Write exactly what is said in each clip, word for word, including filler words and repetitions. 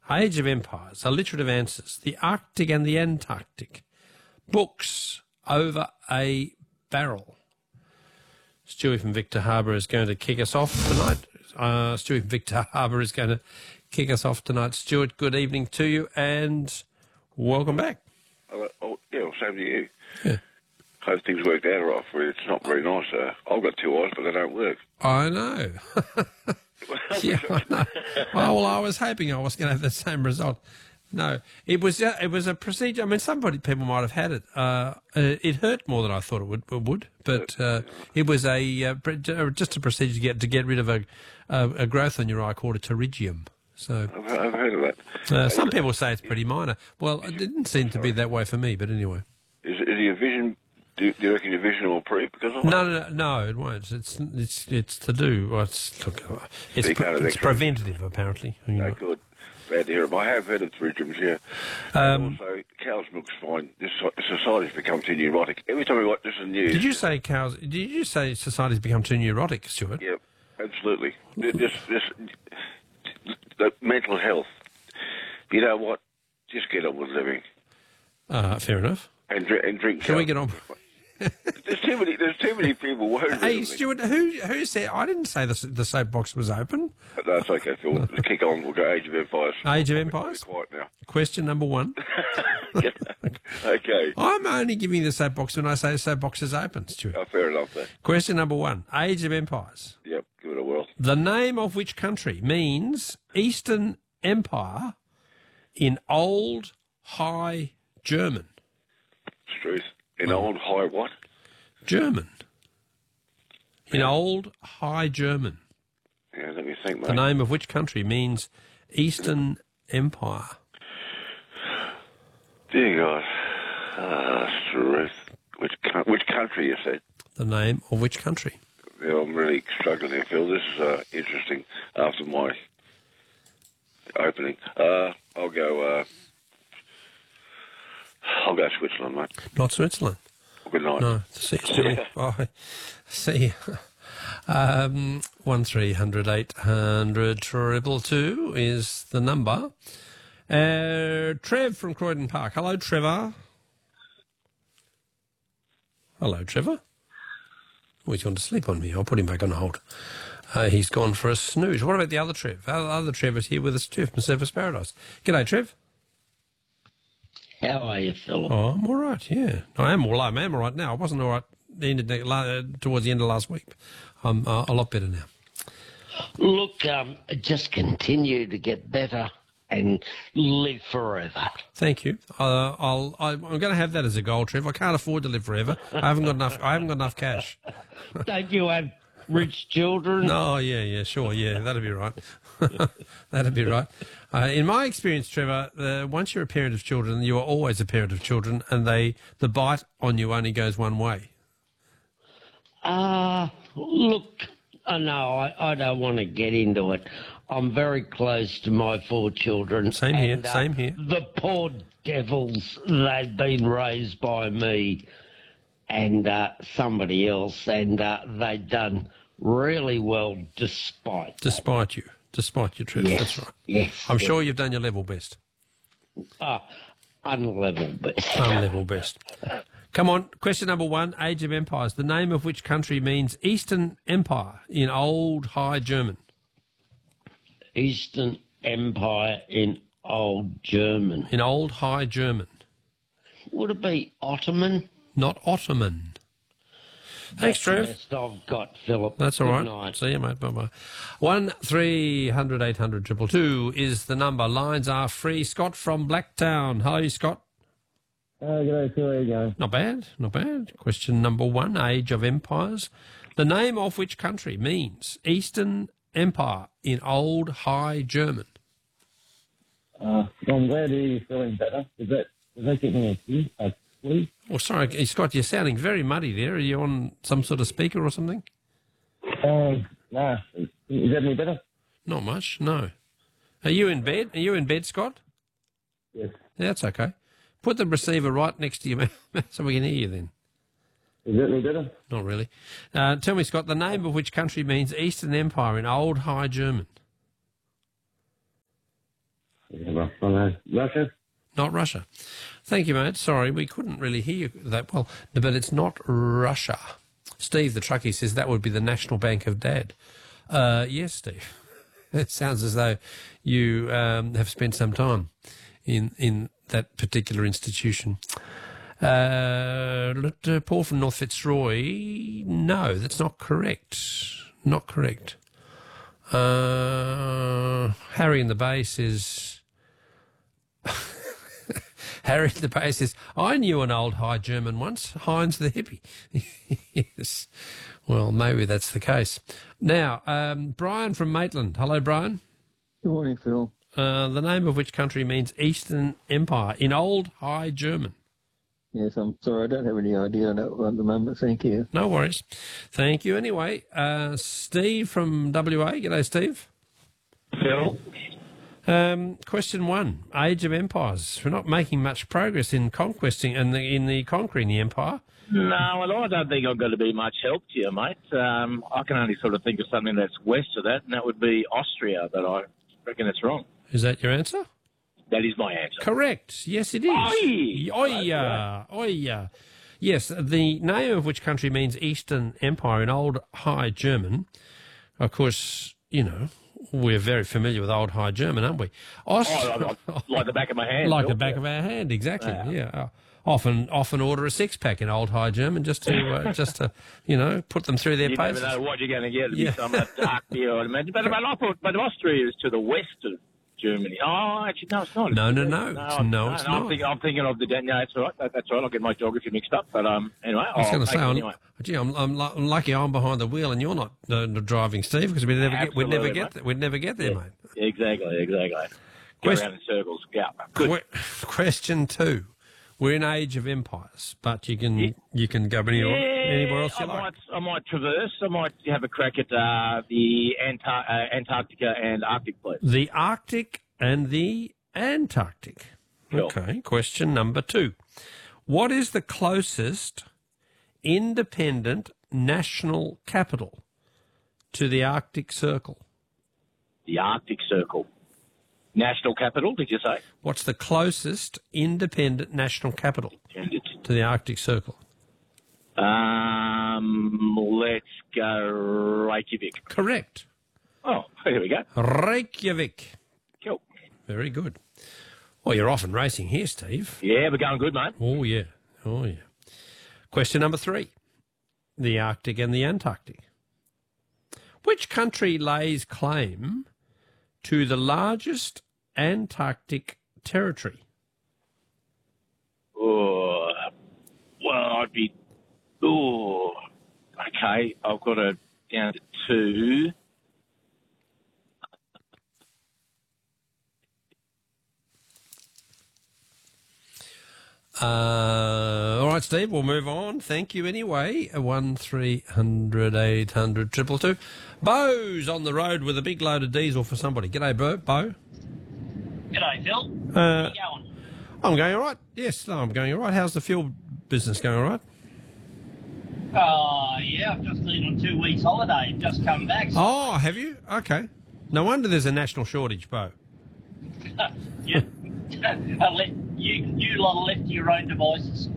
Age of Empires, alliterative answers, the Arctic and the Antarctic, books over a barrel. Stewie from Victor Harbour is going to kick us off tonight. Uh, Stewie from Victor Harbour is going to kick us off tonight. Stuart, good evening to you and welcome back. Oh, oh, yeah, well, same to you. Yeah. Hope things worked out right for you. It's not very nice. Uh, I've got two eyes, but they don't work. I know. yeah, I know. Well, well, I was hoping I was going to have the same result. No, it was uh, it was a procedure. I mean, somebody people might have had it. Uh, uh, it hurt more than I thought it would. It would, but uh, it was a uh, just a procedure to get to get rid of a a, a growth on your eye called a pterygium. So I've, I've heard of that. Uh, some people say it's pretty minor. Well, it didn't seem to be that way for me. But anyway, is, is your vision? Do, do you reckon your vision will improve because of no, no, no, no, it won't. It's it's it's to do. Well, it's look, it's, pre- it's preventative apparently. You know. No, good. Glad to hear it. I have heard of pterygiums, yeah. Um, also, cow's milk's fine. This society's become too neurotic. Every time we watch this in the news... Did you say cows... Did you say society's become too neurotic, Stuart? Yeah, absolutely. This, this, the mental health. You know what? Just get on with living. Uh, fair enough. And, dr- and drink... Can we get on... there's too many. There's too many people worried. Hey, Stuart, who who said? I didn't say the the soapbox was open. That's okay, Phil. Let's kick on. We'll go Age of Empires. Age of Empires. Quiet now. Question number one. Okay. I'm only giving the soapbox when I say the soapbox is open, Stuart. Oh, fair enough. Then. Question number one. Age of Empires. Yep. Give it a whirl. The name of which country means Eastern Empire in Old High German? It's truth. In oh. Old High what? German. In yeah. Old High German. Yeah, let me think, mate. The name of which country means Eastern Empire? Dear God. Uh, truth. Which, which country, you said? The name of which country? Yeah, I'm really struggling here, Phil. This is uh, interesting after my opening. Uh, I'll go... Uh, I'll go Switzerland, mate. Not Switzerland. Good night. No. See you. Bye. See you. Um, one three hundred eight hundred triple two is the number. Uh, Trev from Croydon Park. Hello, Trevor. Hello, Trevor. Oh, he's gone to sleep on me. I'll put him back on hold. Uh, he's gone for a snooze. What about the other Trev? Our other Trev is here with us too from Surface Paradise. G'day, Trev. How are you, Philip? Oh, I'm all right, yeah. I am all, I am all right now. I wasn't all right the end of the, uh, towards the end of last week. I'm uh, a lot better now. Look, um, just continue to get better and live forever. Thank you. Uh, I'll, I, I'm going to have that as a goal, Trev. I can't afford to live forever. I haven't got enough. I haven't got enough cash. Don't you have rich children? No, yeah, yeah, sure, yeah, that'd be right. That'd be right. Uh, in my experience, Trevor, uh, once you're a parent of children, you are always a parent of children, and they the bite on you only goes one way. Uh, look, uh, no, I, I don't want to get into it. I'm very close to my four children. Same here, and, uh, same here. The poor devils, they've been raised by me and uh, somebody else, and uh, they've done really well despite Despite that. you. Despite you, Trevor. Yes, that's right. Yes. I'm yes. sure you've done your level best. Ah, unlevel best. Unlevel best. Come on, question number one, Age of Empires. The name of which country means Eastern Empire in Old High German? Eastern Empire in Old German. In Old High German. Would it be Ottoman? Not Ottoman. Thanks, Trev. That's the best I've got, Philip. That's all Good right. night. See you, mate. Bye-bye. One three hundred eight hundred triple two is the number. Lines are free. Scott from Blacktown. Hello, Scott. Oh, g'day, Phil. How you going? Not bad, not bad. Question number one, Age of Empires. The name of which country means Eastern Empire in Old High German? Uh, well, I'm glad to hear you're feeling better. Does that, does that get me a flu? A flu? Oh, sorry, Scott, you're sounding very muddy there. Are you on some sort of speaker or something? Um, no. Is that any better? Not much, no. Are you in bed? Are you in bed, Scott? Yes. Yeah, that's okay. Put the receiver right next to your mouth so we can hear you then. Is that any better? Not really. Uh, tell me, Scott, the name of which country means Eastern Empire in Old High German? Yeah, well, I know. Russia? Not Russia. Thank you, mate. Sorry, we couldn't really hear you that well, but it's not Russia. Steve, the truckie, says that would be the National Bank of Dad. Uh, yes, Steve. It sounds as though you um, have spent some time in in that particular institution. Uh, Paul from North Fitzroy, no, that's not correct. Not correct. Uh, Harry in the Bay says... Harry in the Bay says, I knew an old High German once, Heinz the hippie. Yes. Well, maybe that's the case. Now, um, Brian from Maitland. Hello, Brian. Good morning, Phil. Uh, the name of which country means Eastern Empire in Old High German? Yes, I'm sorry, I don't have any idea on that one at the moment. Thank you. No worries. Thank you anyway. Uh, Steve from W A. G'day, Steve. Phil? Um, question one, Age of Empires. We're not making much progress in conquesting and the, in the conquering the empire. No, well, I don't think I'm going to be much help to you, mate. Um, I can only sort of think of something that's west of that, and that would be Austria, but I reckon it's wrong. Is that your answer? That is my answer. Correct. Yes, it is. Oi! Oi! Oi! Yes, the name of which country means Eastern Empire in Old High German. Of course, you know, we're very familiar with Old High German, aren't we? Aust- Oh, like the back of my hand. like Phil. the back yeah. of our hand, exactly. Yeah. Yeah. Uh, often, often order a six pack in Old High German just to, uh, just to, you know, put them through their You paces. never know what you're going to get. It'll Yeah. be some of that dark beer, I'd imagine. But, but I thought, but Austria is to the west of Germany. Oh, actually, no, it's not. No, no, It's- no. No, It's- no, it's I'm not. Thinking, I'm thinking of the... No, that's all right. That, that's all right. I'll get my geography mixed up. But um, anyway, I was I'll going to take say, it I'm, anyway. gee, I'm, I'm, lu- I'm lucky I'm behind the wheel and you're not uh, driving, Steve, because we'd never get, we'd never Absolutely, get, mate. there, we'd never get there, Yeah. mate. Exactly, exactly. Go Quest- around in circles. Yeah, good. Que- question two. We're in Age of Empires, but you can Yeah. you can go anywhere, anywhere else you I like. might, I might traverse. I might have a crack at uh, the Antar- uh, Antarctica and Arctic, please. The Arctic and the Antarctic. Sure. Okay, question number two. What is the closest independent national capital to the Arctic Circle? The Arctic Circle. National capital, did you say? What's the closest independent national capital to the Arctic Circle? Um, let's go Reykjavik. Correct. Oh, here we go. Reykjavik. Cool. Very good. Well, you're off and racing here, Steve. Yeah, we're going good, mate. Oh, yeah. Oh, yeah. Question number three. The Arctic and the Antarctic. Which country lays claim to the largest Antarctic territory? Oh, well, I'd be... Oh, okay. I've got it down to two. Uh, all right, Steve, we'll move on. Thank you anyway. One three hundred eight hundred triple two. Bo's on the road with a big load of diesel for somebody. G'day, Bo. Bo. G'day, Phil. Uh, How you going? I'm going all right. Yes, no, I'm going all right. How's the fuel business going all right? Uh, yeah, I've just been on two weeks holiday and just come back. So Oh, have you? Okay. No wonder there's a national shortage, Bo. you, I'll let you, you lot are left to your own devices.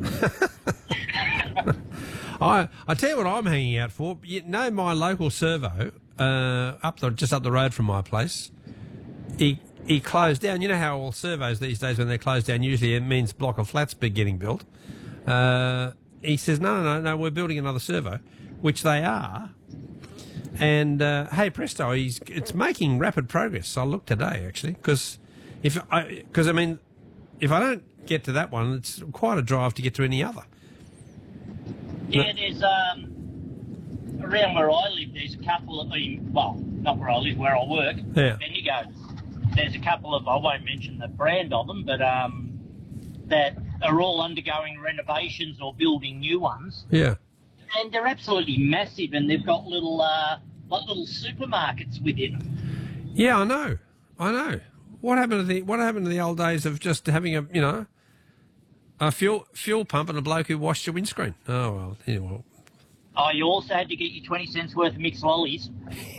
I I tell you what I'm hanging out for. You know my local servo, uh, up the just up the road from my place. He he closed down. You know how all servos these days, when they're closed down, usually it means block of flats be getting built. Uh, he says, no, no, no, no, we're building another servo, which they are. And uh, hey, presto, he's it's making rapid progress. I looked today actually, because if I because I mean, if I don't get to that one, it's quite a drive to get to any other. Yeah, there's um around where I live. There's a couple of well, not where I live, where I work. Yeah. Bendigo. There's a couple of I won't mention the brand of them, but um that are all undergoing renovations or building new ones. Yeah. And they're absolutely massive, and they've got little, uh, like little supermarkets within them. Yeah, I know. I know. What happened to the What happened to the old days of just having a you know a fuel fuel pump and a bloke who washed your windscreen? Oh well, anyway, Oh, you also had to get your twenty cents worth of mixed lollies.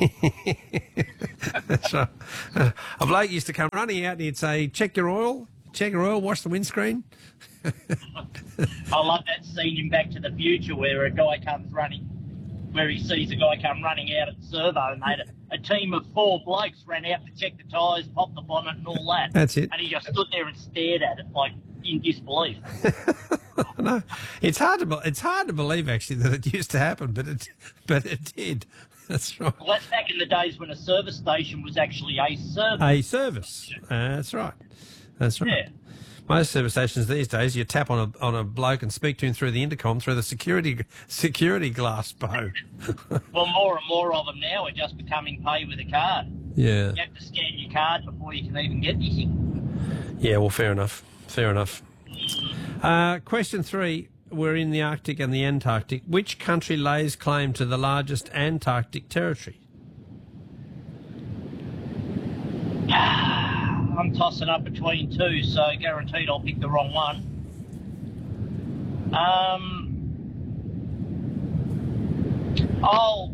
That's right. Uh, a bloke used to come running out and he'd say, check your oil, check your oil, wash the windscreen. I love that scene in Back to the Future where a guy comes running, where he sees a guy come running out at the servo, and mate, a, a team of four blokes ran out to check the tyres, pop the bonnet and all that. That's it. And he just stood there and stared at it like in disbelief. No, it's hard to be- it's hard to believe actually that it used to happen, but it but it did. That's right. Well, that's back in the days when a service station was actually a service. A service. Uh, that's right. That's right. Yeah. Most service stations these days, you tap on a on a bloke and speak to him through the intercom through the security security glass, Bo. Well, more and more of them now are just becoming pay with a card. Yeah. You have to scan your card before you can even get anything. Yeah. Well, fair enough. Fair enough. Uh, question three. We're in the Arctic and the Antarctic. Which country lays claim to the largest Antarctic territory? I'm tossing up between two, so guaranteed I'll pick the wrong one. Um, I'll,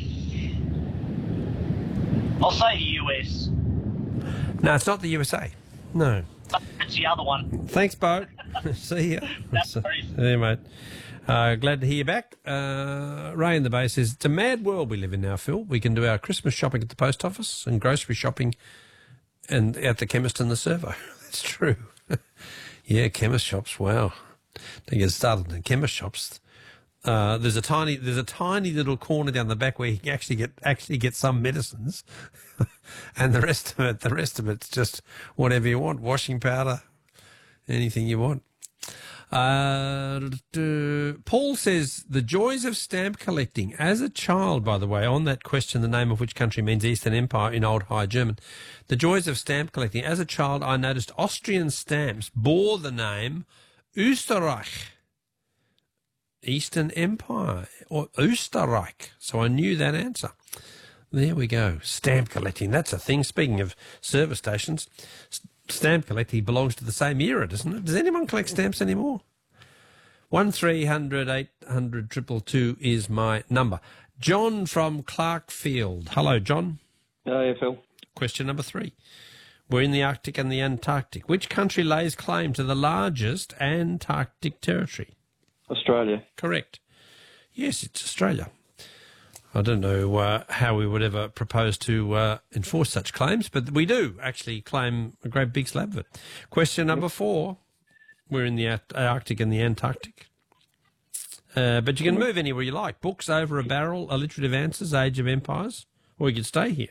I'll say the U S. No, it's not the U S A. No. It's the other one. Thanks, Bo. See ya. No See worries. you, mate. Uh, glad to hear you back. Uh, Ray in the Bay says, it's a mad world we live in now, Phil. We can do our Christmas shopping at the post office and grocery shopping and at the chemist and the servo. That's true. Yeah, chemist shops. Wow. Don't get started in chemist shops. Uh, there's a tiny, there's a tiny little corner down the back where you can actually get actually get some medicines, and the rest of it, the rest of it's just whatever you want, washing powder, anything you want. Uh, Paul says, the joys of stamp collecting. As a child, by the way, on that question, the name of which country means Eastern Empire in Old High German. The joys of stamp collecting. As a child, I noticed Austrian stamps bore the name Österreich. Eastern Empire, or Österreich. So I knew that answer. There we go. Stamp collecting. That's a thing. Speaking of service stations, stamp collecting belongs to the same era, doesn't it? Does anyone collect stamps anymore? One three hundred eight hundred triple two is my number. John from Clarkfield. Hello, John. Oh, yeah, Phil. Question number three. We're in the Arctic and the Antarctic. Which country lays claim to the largest Antarctic territory? Australia. Correct. Yes, it's Australia. I don't know uh, how we would ever propose to uh, enforce such claims, but we do actually claim a great big slab of it. Question number four. We're in the Arctic and the Antarctic. Uh, but you can move anywhere you like. Books over a barrel, alliterative answers, Age of Empires, or you could stay here.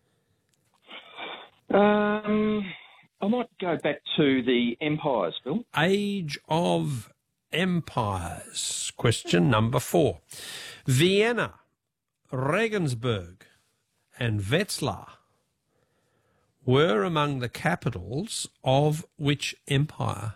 Um, I might go back to the empires, Phil. Age of Empires. Question number four. Vienna, Regensburg and Wetzlar were among the capitals of which empire?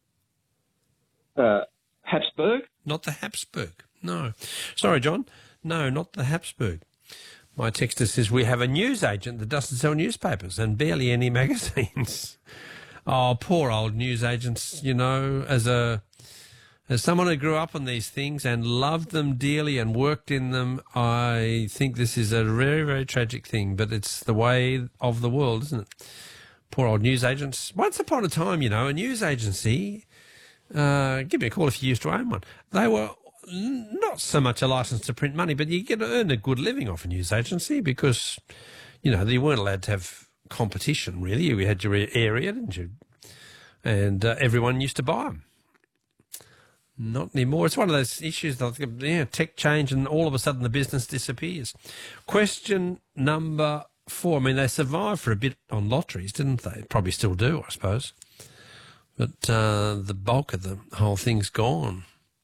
Uh, Habsburg? Not the Habsburg. No. Sorry, John. No, not the Habsburg. My texter says we have a news agent that doesn't sell newspapers and barely any magazines. Oh, poor old news agents, you know, as a... As someone who grew up on these things and loved them dearly and worked in them, I think this is a very, very tragic thing, but it's the way of the world, isn't it? Poor old news agents. Once upon a time, you know, a news agency, uh, give me a call if you used to own one, they were not so much a license to print money, but you get to earn a good living off a news agency because, you know, you weren't allowed to have competition, really. You had your area, didn't you? And uh, everyone used to buy them. Not anymore. It's one of those issues that, you know, tech change and all of a sudden the business disappears. Question number four. I mean, they survived for a bit on lotteries, didn't they? Probably still do, I suppose. But uh, the bulk of the whole thing's gone.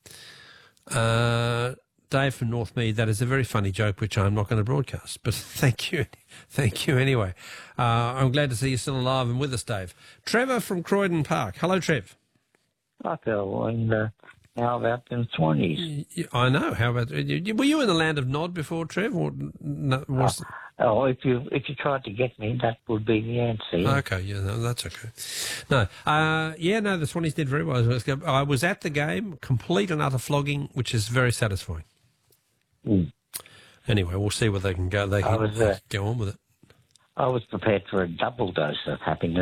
Uh, Dave from Northmead, that is a very funny joke, which I'm not going to broadcast. But thank you. Thank you anyway. Uh, I'm glad to see you still alive and with us, Dave. Trevor from Croydon Park. Hello, Trev. I feel, and uh, how about them twenties? I know. How about were you in the land of Nod before, Trev? Or no, was... Oh, if you if you tried to get me, that would be the answer. Yeah. Okay, yeah, no, that's okay. No, uh, yeah, no, the twenties did very well. I was at the game, complete and utter flogging, which is very satisfying. Mm. Anyway, we'll see where they can go. They I can was, uh, go on with it. I was prepared for a double dose of happiness.